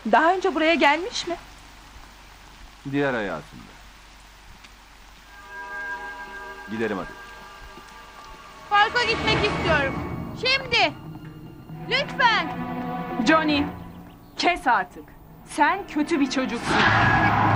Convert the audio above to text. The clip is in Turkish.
Daha önce buraya gelmiş mi? Diğer hayatında. Gidelim hadi. Parka gitmek istiyorum. Şimdi. Lütfen. Johnny, kes artık. Sen kötü bir çocuksun.